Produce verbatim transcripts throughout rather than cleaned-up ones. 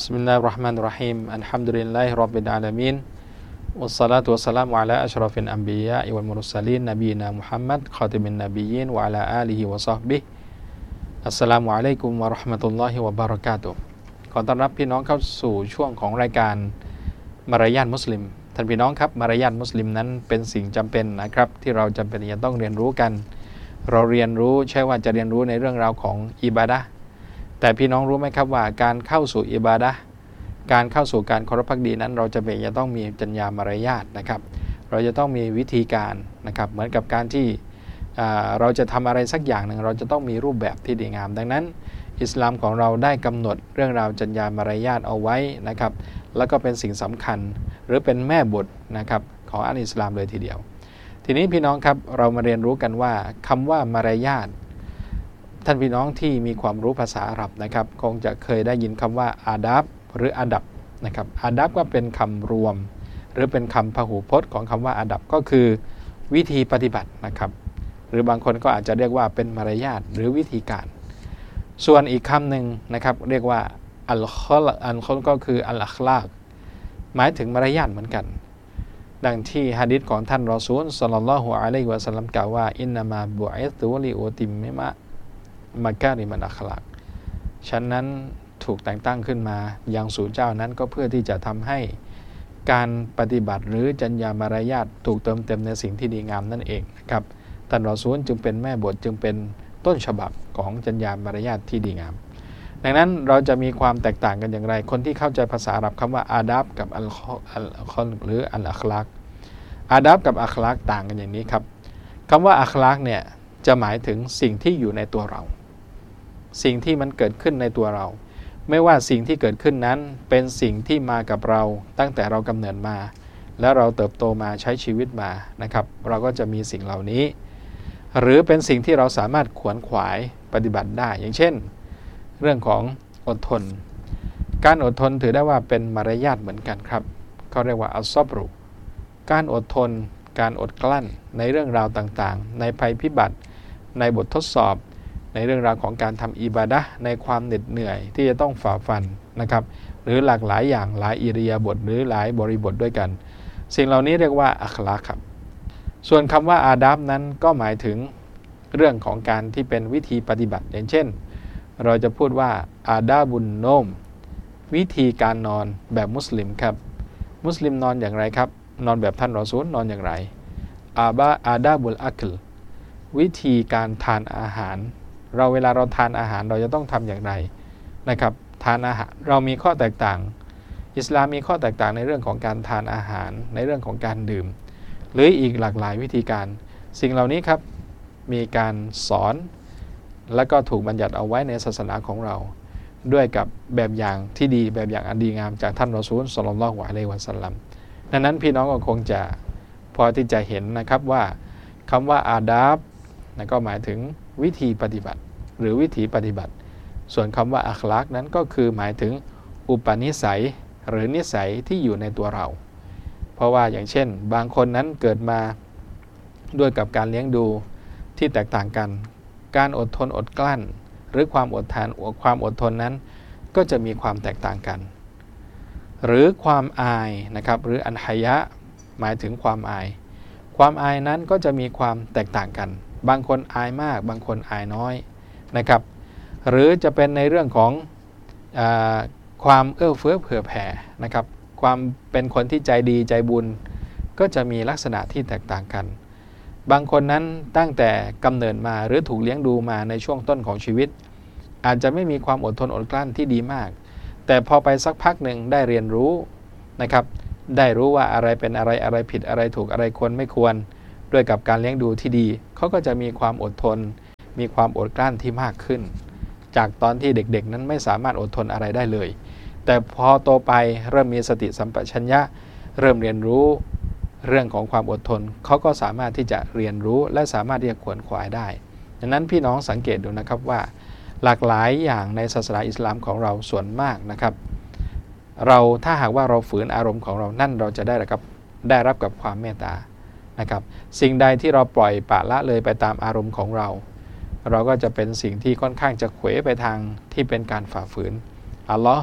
Bismillahirrahmanirrahim. Alhamdulillahi rabbil alamin. Wassalatu wassalamu ala asyrafil anbiya'i wal mursalin nabiyina Muhammad khatimin nabiyyin wa ala alihi wa sahbihi. Assalamualaikum warahmatullahi wabarakatuh.ขอต้อนรับพี่น้องเข้าสู่ช่วงของรายการมารยาทมุสลิมท่านพี่น้องครับมารยาทมุสลิมนั้นเป็นสิ่งจำเป็นนะครับที่เราจำเป็นจะต้องเรียนรู้กันเราเรียนรู้ใช่ว่าจะเรียนรู้ในเรื่องราวของอิบาดะห์แต่พี่น้องรู้ไหมครับว่าการเข้าสู่อิบาดะห์การเข้าสู่การเคารพภักดีนั้นเราจะเป็นจะต้องมีจรรยามารยาทนะครับเราจะต้องมีวิธีการนะครับเหมือนกับการที่เราจะทำอะไรสักอย่างหนึ่งเราจะต้องมีรูปแบบที่ดีงามดังนั้นอิสลามของเราได้กำหนดเรื่องราวจรรยามารยาทเอาไว้นะครับแล้วก็เป็นสิ่งสำคัญหรือเป็นแม่บทนะครับของอัลอิสลามเลยทีเดียวทีนี้พี่น้องครับเรามาเรียนรู้กันว่าคำว่ามารยาทท่านพี่น้องที่มีความรู้ภาษาอาหรับนะครับคงจะเคยได้ยินคำว่าอาดับหรืออาดับนะครับอาดับก็เป็นคำรวมหรือเป็นคำพหูพจน์ของคำว่าอาดับก็คือวิธีปฏิบัตินะครับหรือบางคนก็อาจจะเรียกว่าเป็นมารยาทหรือวิธีการส่วนอีกคำหนึ่งนะครับเรียกว่าอัลคอลอัลคอลก็คืออัลอัคลากหมายถึงมารยาทเหมือนกันดังที่หะดีษของท่านรอซูลศ็อลลัลลอฮุอะลัยฮิวะซัลลัมกล่าวว่าอินนามาบุอิตุลิอุติมมิมะมักกะริมันอัคลากฉันนั้นถูกแต่งตั้งขึ้นมายังสู่เจ้านั้นก็เพื่อที่จะทำให้การปฏิบัติหรือจรรยามารยาทถูกเติมเต็มในสิ่งที่ดีงามนั่นเองนะครับท่านรอซูลจึงเป็นแม่บทจึงเป็นต้นฉบับของจรรยามารยาทที่ดีงามดังนั้นเราจะมีความแตกต่างกันอย่างไรคนที่เข้าใจภาษาอาหรับคำว่าอาดับกับอัลคอลหรืออัลอัคลากอาดับกับอัคลากต่างกันอย่างนี้ครับคำว่าอัคลากเนี่ยจะหมายถึงสิ่งที่อยู่ในตัวเราสิ่งที่มันเกิดขึ้นในตัวเราไม่ว่าสิ่งที่เกิดขึ้นนั้นเป็นสิ่งที่มากับเราตั้งแต่เรากำเนิดมาแล้วเราเติบโตมาใช้ชีวิตมานะครับเราก็จะมีสิ่งเหล่านี้หรือเป็นสิ่งที่เราสามารถขวนขวายปฏิบัติได้อย่างเช่นเรื่องของอดทนการอดทนถือได้ว่าเป็นมารยาทเหมือนกันครับเขาเรียกว่าอัลซอบรุการอดทนการอดกลั้นในเรื่องราวต่างๆในภัยพิบัติในบททดสอบในเรื่องราวของการทำอิบาดะห์ในความเหน็ดเหนื่อยที่จะต้องฝ่าฟันนะครับหรือหลากหลายอย่างหลายอิริยาบถหรือหลายบริบทด้วยกันสิ่งเหล่านี้เรียกว่าอัคลากครับส่วนคำว่าอาดับนั้นก็หมายถึงเรื่องของการที่เป็นวิธีปฏิบัติอย่างเช่นเราจะพูดว่าอาดาบุนโนมวิธีการนอนแบบมุสลิมครับมุสลิมนอนอย่างไรครับนอนแบบท่านรอซูลนอนอย่างไรอาบาอาดาบุลอัคลวิธีการทานอาหารเราเวลาเราทานอาหารเราจะต้องทำอย่างไรนะครับทานอาหารเรามีข้อแตกต่างอิสลามมีข้อแตกต่างในเรื่องของการทานอาหารในเรื่องของการดื่มหรืออีกหลากหลายวิธีการสิ่งเหล่านี้ครับมีการสอนและก็ถูกบัญญัติเอาไว้ในศาสนาของเราด้วยกับแบบอย่างที่ดีแบบอย่างอันดีงามจากท่านรอซูลศ็อลลัลลอฮุอะลัยฮิวะซัลลัมดังนั้นพี่น้องก็คงจะพอที่จะเห็นนะครับว่าคำว่าอาดับนั่นก็หมายถึงวิธีปฏิบัติหรือวิถีปฏิบัติส่วนคำว่าอัคลากนั้นก็คือหมายถึงอุปนิสัยหรือนิสัยที่อยู่ในตัวเราเพราะว่าอย่างเช่นบางคนนั้นเกิดมาด้วยกับการเลี้ยงดูที่แตกต่างกันการอดทนอดกลั้นหรือความอดทานความอดทนนั้นก็จะมีความแตกต่างกันหรือความอายนะครับหรืออันฮายะหมายถึงความอายความอายนั้นก็จะมีความแตกต่างกันบางคนอายมากบางคนอายน้อยนะครับหรือจะเป็นในเรื่องของเอ่อความเอื้อเฟื้อเผื่อแผ่นะครับความเป็นคนที่ใจดีใจบุญก็จะมีลักษณะที่แตกต่างกันบางคนนั้นตั้งแต่กำเนิดมาหรือถูกเลี้ยงดูมาในช่วงต้นของชีวิตอาจจะไม่มีความอดทนอดกลั้นที่ดีมากแต่พอไปสักพักหนึ่งได้เรียนรู้นะครับได้รู้ว่าอะไรเป็นอะไรอะไรผิดอะไรถูกอะไรควรไม่ควรด้วยกับการเลี้ยงดูที่ดีเขาก็จะมีความอดทนมีความอดกลั้นที่มากขึ้นจากตอนที่เด็กๆนั้นไม่สามารถอดทนอะไรได้เลยแต่พอโตไปเริ่มมีสติสัมปชัญญะเริ่มเรียนรู้เรื่องของความอดทนเขาก็สามารถที่จะเรียนรู้และสามารถที่จะขวนขวายได้ดังนั้นพี่น้องสังเกตดูนะครับว่าหลากหลายอย่างในศาสนาอิสลามของเราส่วนมากนะครับเราถ้าหากว่าเราฝืนอารมณ์ของเรานั่นเราจะได้รับได้รับกับความเมตตานะครับสิ่งใดที่เราปล่อยปละละเลยไปตามอารมณ์ของเราเราก็จะเป็นสิ่งที่ค่อนข้างจะเขวไปทางที่เป็นการฝ่าฝืนอัลลอฮ์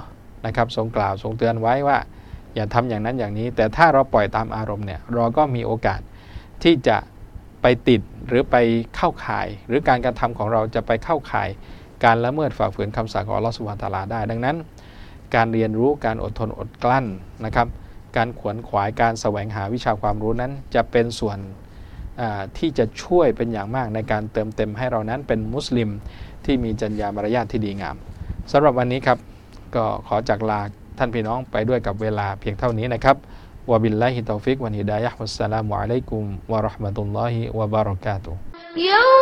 นะครับทรงกล่าวทรงเตือนไว้ว่าอย่าทำอย่างนั้นอย่างนี้แต่ถ้าเราปล่อยตามอารมณ์เนี่ยเราก็มีโอกาสที่จะไปติดหรือไปเข้าข่ายหรือการกระทำของเราจะไปเข้าข่ายการละเมิดฝ่าฝืนคำสั่งของอัลเลาะห์ซุบฮานะฮูวะตะอาลาได้ดังนั้นการเรียนรู้การอดทนอดกลั้นนะครับการขวนขวายการแสวงหาวิชาความรู้นั้นจะเป็นส่วนที่จะช่วยเป็นอย่างมากในการเติมเต็มให้เรานั้นเป็นมุสลิมที่มีจรรยามารยาทที่ดีงามสำหรับวันนี้ครับก็ขอจากลาท่านพี่น้องไปด้วยกับเวลาเพียงเท่านี้นะครับวะบิลลาฮิตอฟิกวันฮิดายะฮ์วัสสลามุอะลัยกุมวะเราะห์มะตุลลอฮิวะบะเราะกาตุฮ์